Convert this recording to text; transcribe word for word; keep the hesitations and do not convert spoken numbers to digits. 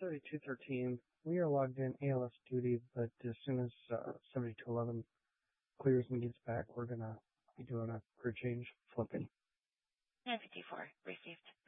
seventy-two thirteen. We are logged in A L S duty, but as soon as uh, seventy-two eleven clears and gets back, we're going to be doing a crew change flipping. nine fifty-four, received.